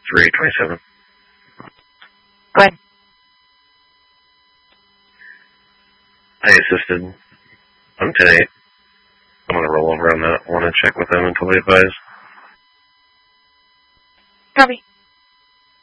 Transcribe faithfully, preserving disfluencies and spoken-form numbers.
three twenty-seven. Go ahead. I assisted on ten eight. I'm going to roll over on that. I want to check with them until they advise. Copy.